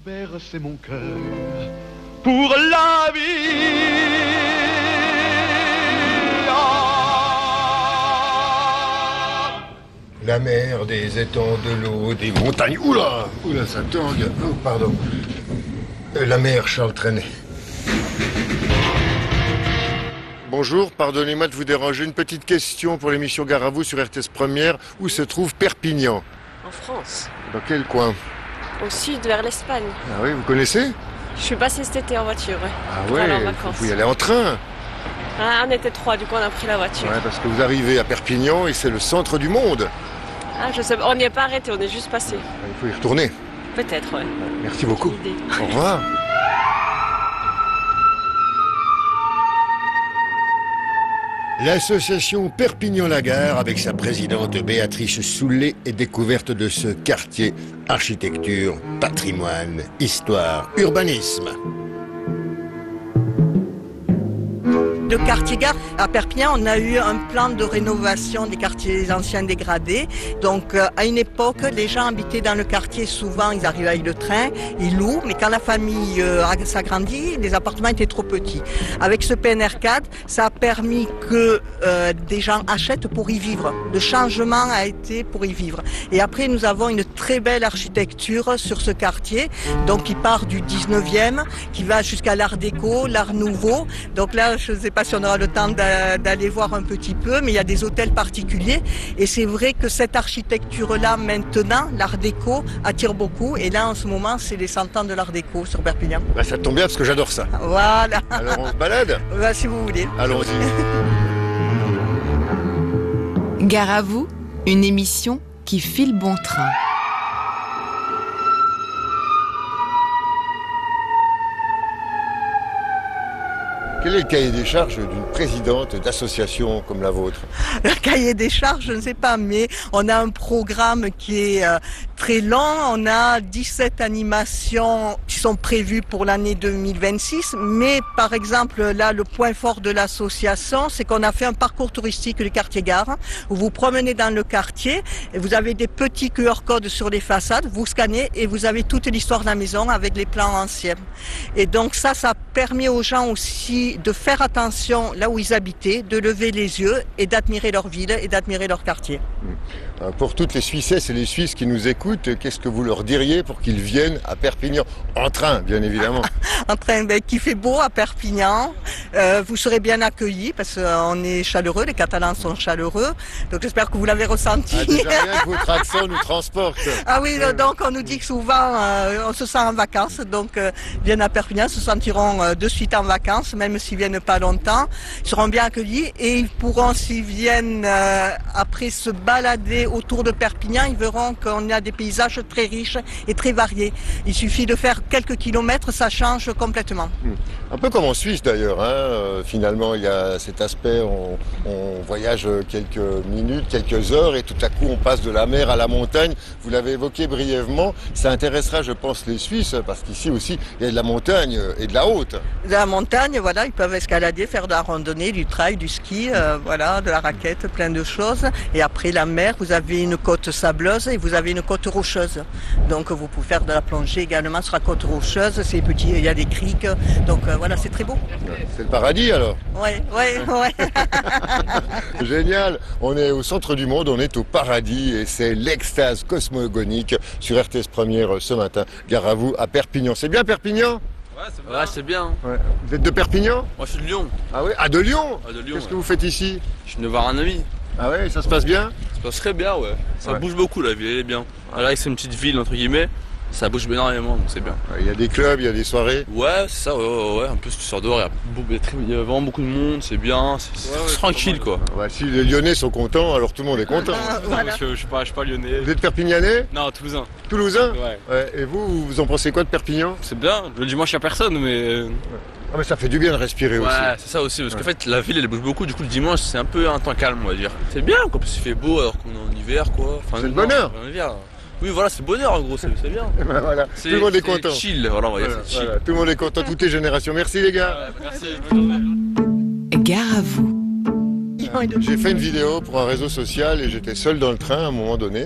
bercer mon cœur pour la vie. La mer, des étangs, de l'eau, des montagnes. Oula, oula, ça tangue. Oh, pardon. La mer, Charles Trenet. Bonjour, pardonnez-moi de vous déranger. Une petite question pour l'émission Gare à vous sur RTS Première. Où se trouve Perpignan? En France. Dans quel coin? Au sud, vers l'Espagne. Ah oui, vous connaissez? Je suis passée cet été en voiture, ouais. Ah Pour ouais, aller en vacances. vous y allez en train? Ah, on était 3, du coup on a pris la voiture. Ouais, parce que vous arrivez à Perpignan et c'est le centre du monde. Ah, je sais, on n'y est pas arrêté, on est juste passé. Il faut y retourner. Peut-être, ouais. Merci beaucoup. Bonne idée. Au revoir. L'association Perpignan-la-Gare, avec sa présidente Béatrice Soulet, est découverte de ce quartier. Architecture, patrimoine, histoire, urbanisme. Le quartier Gare à Perpignan, on a eu un plan de rénovation des quartiers anciens dégradés. Donc à une époque, les gens habitaient dans le quartier, souvent ils arrivaient avec le train, ils louent, mais quand la famille s'agrandit, les appartements étaient trop petits. Avec ce PNR4, ça a permis que des gens achètent pour y vivre. Le changement a été pour y vivre. Et après, nous avons une très belle architecture sur ce quartier, donc qui part du 19e, qui va jusqu'à l'art déco, l'art nouveau. Donc là, je ne sais pas si on aura le temps d'aller voir un petit peu, mais il y a des hôtels particuliers. Et c'est vrai que cette architecture-là, maintenant, l'art déco, attire beaucoup. Et là, en ce moment, c'est les 100 ans de l'art déco sur Perpignan. Bah, ça tombe bien parce que j'adore ça. Voilà. Alors on se balade? Bah, si vous voulez. Allons-y. Gare à vous, une émission qui file bon train. Quel est le cahier des charges d'une présidente d'association comme la vôtre? Le cahier des charges, je ne sais pas, mais on a un programme qui est très long. On a 17 animations qui sont prévues pour l'année 2026. Mais par exemple, là, le point fort de l'association, c'est qu'on a fait un parcours touristique du quartier Gare, où vous promenez dans le quartier et vous avez des petits QR codes sur les façades, vous scannez et vous avez toute l'histoire de la maison avec les plans anciens. Et donc ça permet aux gens aussi de faire attention là où ils habitaient, de lever les yeux et d'admirer leur ville et d'admirer leur quartier. Pour toutes les Suissesses et les Suisses qui nous écoutent, qu'est-ce que vous leur diriez pour qu'ils viennent à Perpignan? En train, bien évidemment. En train, qu'il fait beau à Perpignan. Vous serez bien accueillis parce qu'on est chaleureux, les Catalans sont chaleureux. Donc j'espère que vous l'avez ressenti. Ah, déjà rien que votre accent nous transporte. Ah oui, donc on nous dit que souvent on se sent en vacances. Donc viennent à Perpignan, se sentiront de suite en vacances, même s'ils viennent pas longtemps. Ils seront bien accueillis et ils pourront, s'ils viennent après se balader autour de Perpignan, ils verront qu'on a des paysages très riches et très variés. Il suffit de faire quelques kilomètres, ça change complètement. Un peu comme en Suisse d'ailleurs, hein. Finalement il y a cet aspect, on voyage quelques minutes, quelques heures et tout à coup on passe de la mer à la montagne. Vous l'avez évoqué brièvement, ça intéressera je pense les Suisses parce qu'ici aussi il y a de la montagne et de la haute. De la montagne, voilà, ils peuvent escalader, faire de la randonnée, du trail, du ski, voilà, de la raquette, plein de choses. Et après la mer, vous avez une côte sableuse et vous avez une côte rocheuse. Donc vous pouvez faire de la plongée également sur la côte rocheuse. C'est petit, il y a des criques. Donc voilà, c'est très beau. C'est le paradis alors? Ouais. Génial. On est au centre du monde, on est au paradis et c'est l'extase cosmogonique sur RTS Première ce matin. Gare à vous à Perpignan. C'est bien Perpignan? Ouais, c'est bien. Ouais. Vous êtes de Perpignan? Moi, je suis de Lyon. Ah oui? Ah, de Lyon? Ah, de Lyon. Qu'est-ce que vous faites ici? Je suis venu voir un ami. Ah ouais, ça se passe bien? Ça se passe très bien, ouais. Ça Ouais. bouge beaucoup, la ville, elle est bien. Alors, c'est une petite ville, entre guillemets. Ça bouge énormément, donc c'est bien. Il y a des clubs, il y a des soirées. Ouais, c'est ça, ouais. Un peu, si tu sors dehors, il y a vraiment beaucoup de monde, c'est bien. C'est tranquille, quoi. Ouais, si les Lyonnais sont contents, alors tout le monde est content. Voilà. Je suis pas lyonnais. Vous êtes Perpignanais? Non, toulousain. Toulousain? Ouais. Et vous en pensez quoi de Perpignan? C'est bien. Le dimanche, il n'y a personne, mais. Ah mais ça fait du bien de respirer aussi. Ouais, c'est ça aussi, parce qu'en fait, la ville, elle bouge beaucoup. Du coup, le dimanche, c'est un peu un temps calme, on va dire. C'est bien, quoi, parce qu'il fait beau alors qu'on est en hiver, quoi. Enfin, C'est le bonheur. En hiver. Oui, voilà, c'est le bonheur en gros, c'est bien. Et ben voilà, tout le monde est content. C'est chill, voilà, on va dire, Voilà, c'est chill. voilà, tout le monde est content, toutes les générations. Merci les gars. Merci. Gare à vous. J'ai fait une vidéo pour un réseau social et j'étais seul dans le train à un moment donné.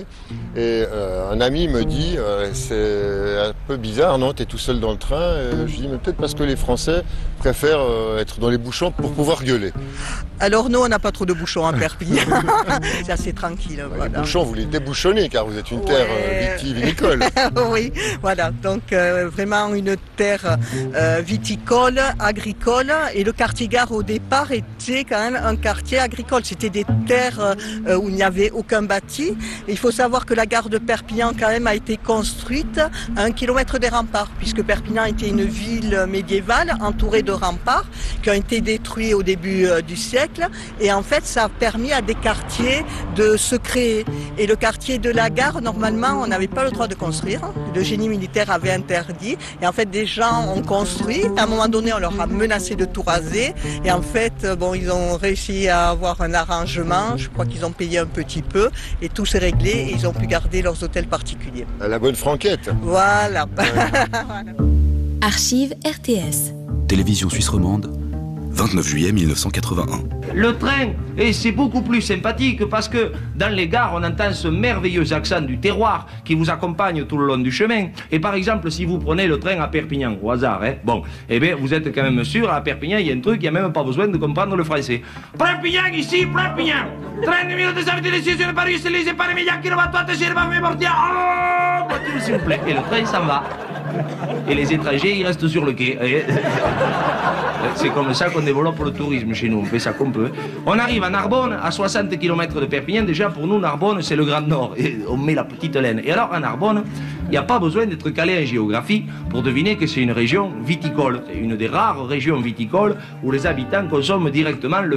Et un ami me dit, c'est un peu bizarre, non, t'es tout seul dans le train. Et je lui dis, mais peut-être parce que les Français préfèrent être dans les bouchons pour pouvoir gueuler. Alors nous, on n'a pas trop de bouchons à Perpignan. C'est assez tranquille. Les Voilà. bouchons, vous les débouchonnez car vous êtes une terre vitivinicole. Oui, voilà. Donc vraiment une terre viticole, agricole. Et le quartier-gare au départ était quand même un quartier agricole. C'était des terres où il n'y avait aucun bâti. Et il faut savoir que la gare de Perpignan quand même a été construite à 1 kilomètre des remparts, puisque Perpignan était une ville médiévale entourée de remparts qui ont été détruits au début du siècle. Et en fait, ça a permis à des quartiers de se créer. Et le quartier de la gare, normalement, on n'avait pas le droit de construire. Le génie militaire avait interdit. Et en fait, des gens ont construit. À un moment donné, on leur a menacé de tout raser. Et en fait, bon, ils ont réussi à avoir un arrangement. Je crois qu'ils ont payé un petit peu. Et tout s'est réglé. Et ils ont pu garder leurs hôtels particuliers. À la bonne franquette. Voilà. Archives RTS. Télévision suisse romande, 29 juillet 1981. Le train, et c'est beaucoup plus sympathique parce que dans les gares, on entend ce merveilleux accent du terroir qui vous accompagne tout le long du chemin. Et par exemple, si vous prenez le train à Perpignan, au hasard, bon, eh bien, vous êtes quand même sûr, à Perpignan, il y a un truc, il n'y a même pas besoin de comprendre le français. Perpignan, ici, Perpignan 30 minutes de sortie sur Paris, c'est les Paris, qui ne va pas te chercher, me porter. Oh, voiture, s'il vous plaît. Et le train s'en va. Et les étrangers, ils restent sur le quai. C'est comme ça qu'on développe le tourisme chez nous, on fait ça qu'on peut. On arrive à Narbonne, à 60 km de Perpignan. Déjà, pour nous, Narbonne, c'est le Grand Nord. Et on met la petite laine. Et alors, à Narbonne, il n'y a pas besoin d'être calé en géographie pour deviner que c'est une région viticole. C'est une des rares régions viticoles où les habitants consomment directement le